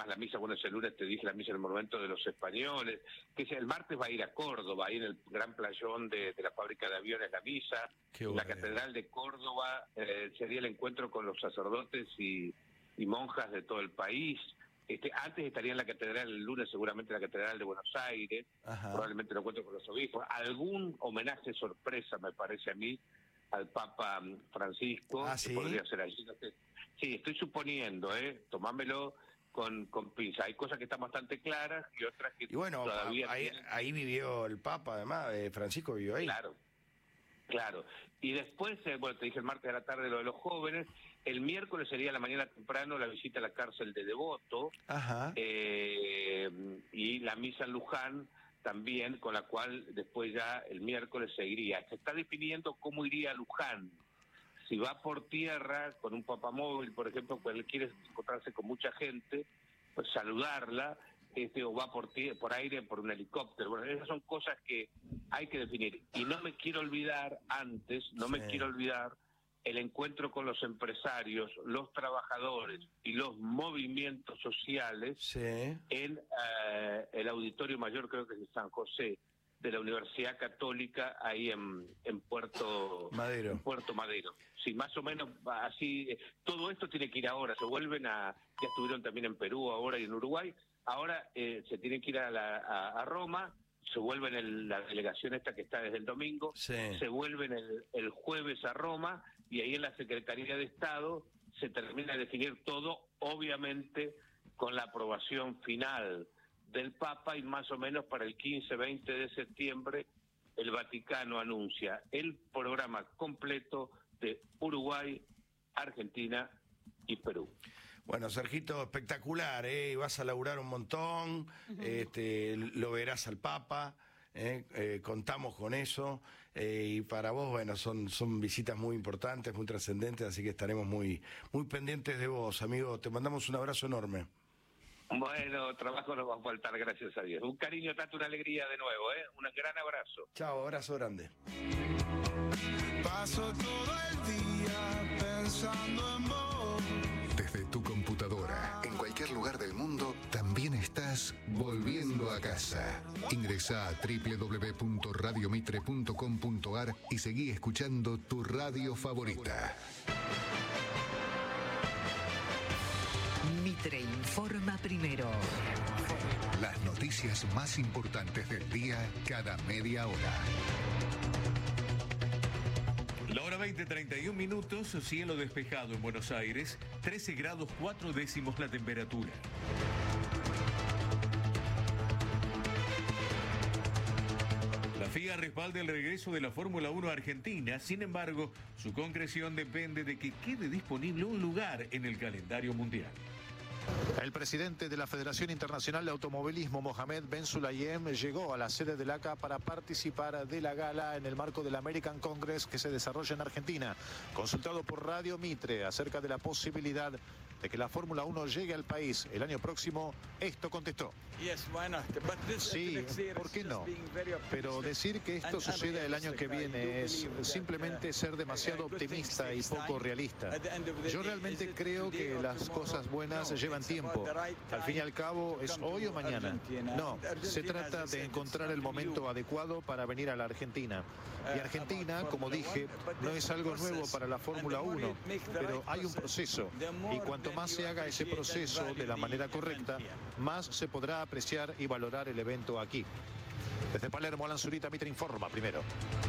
además la misa, bueno, ese lunes te dije la misa en el Monumento de los Españoles, que el martes va a ir a Córdoba, ahí en el gran playón de la fábrica de aviones la misa. En la Catedral de Córdoba sería el encuentro con los sacerdotes y monjas de todo el país. Antes estaría en la catedral el lunes, seguramente en la Catedral de Buenos Aires. Ajá. Probablemente lo encuentro con los obispos. Algún homenaje sorpresa, me parece a mí, al Papa Francisco, ¿sí? Que podría ser allí. No sé. Sí, estoy suponiendo, tomámelo con pinza. Hay cosas que están bastante claras y otras que todavía... Ahí vivió el Papa, además, Francisco vivió ahí. Claro. Y después, bueno, te dije el martes a la tarde lo de los jóvenes. El miércoles sería a la mañana temprano la visita a la cárcel de Devoto. Ajá. Y la misa en Luján también, con la cual después ya el miércoles se iría. Se está definiendo cómo iría a Luján. Si va por tierra, con un papamóvil, por ejemplo, pues él quiere encontrarse con mucha gente, pues saludarla, o va por aire, por un helicóptero. Bueno, esas son cosas que hay que definir. Y no me quiero olvidar el encuentro con los empresarios, los trabajadores y los movimientos sociales en el Auditorio Mayor, creo que es de San José, de la Universidad Católica, ahí en Puerto Madero. Sí, más o menos así. Todo esto tiene que ir ahora, se vuelven ya estuvieron también en Perú ahora y en Uruguay, ahora se tienen que ir a Roma, se vuelven la delegación esta que está desde el domingo, se vuelven el jueves a Roma, y ahí en la Secretaría de Estado se termina de definir todo, obviamente con la aprobación final del Papa, y más o menos para el 15-20 de septiembre el Vaticano anuncia el programa completo de Uruguay, Argentina y Perú. Bueno, Sergito, espectacular, vas a laburar un montón, lo verás al Papa, contamos con eso, y para vos, bueno, son visitas muy importantes, muy trascendentes, así que estaremos muy pendientes de vos, amigo. Te mandamos un abrazo enorme. Bueno, trabajo no va a faltar, gracias a Dios. Un cariño, Tato, una alegría de nuevo, un gran abrazo. Chao, abrazo grande. Paso todo el día pensando en vos. Desde tu computadora, en cualquier lugar del mundo, también estás volviendo a casa. Ingresá a www.radiomitre.com.ar y seguí escuchando tu radio favorita. Mitre informa primero. Las noticias más importantes del día cada media hora. La hora 20:31, cielo despejado en Buenos Aires, 13 grados 4 décimos la temperatura. La FIA respalda el regreso de la Fórmula 1 a Argentina, sin embargo, su concreción depende de que quede disponible un lugar en el calendario mundial. El presidente de la Federación Internacional de Automovilismo, Mohamed Ben Sulayem, llegó a la sede del ACA para participar de la gala en el marco del American Congress que se desarrolla en Argentina. Consultado por Radio Mitre acerca de la posibilidad de que la Fórmula 1 llegue al país el año próximo, esto contestó. Sí, ¿por qué no? Pero decir que esto suceda el año que viene es simplemente ser demasiado optimista y poco realista. Yo realmente creo que las cosas buenas llevan tiempo. Al fin y al cabo, ¿es hoy o mañana? No, se trata de encontrar el momento adecuado para venir a la Argentina. Y Argentina, como dije, no es algo nuevo para la Fórmula 1, pero hay un proceso. Y cuanto más se haga ese proceso de la manera correcta, más se podrá apreciar y valorar el evento aquí. Desde Palermo, Alan Zurita, Mitre informa primero.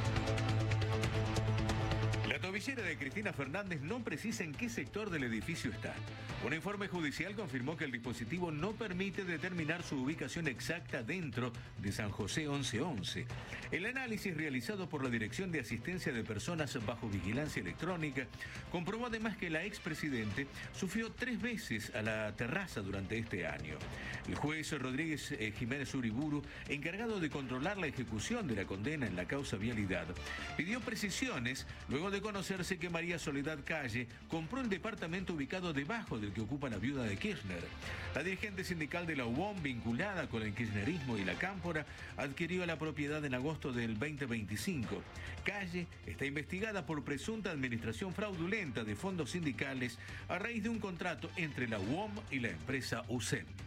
La tobillera de Cristina Fernández no precisa en qué sector del edificio está. Un informe judicial confirmó que el dispositivo no permite determinar su ubicación exacta dentro de San José 1111. El análisis realizado por la Dirección de Asistencia de Personas bajo Vigilancia Electrónica comprobó además que la expresidente sufrió 3 veces a la terraza durante este año. El juez Rodríguez Jiménez Uriburu, encargado de controlar la ejecución de la condena en la causa vialidad, pidió precisiones luego de conocerse que María Soledad Calle compró el departamento ubicado debajo del que ocupa la viuda de Kirchner. La dirigente sindical de la UOM, vinculada con el kirchnerismo y la cámpora, adquirió la propiedad en agosto del 2025. Calle está investigada por presunta administración fraudulenta de fondos sindicales a raíz de un contrato entre la UOM y la empresa UCEM.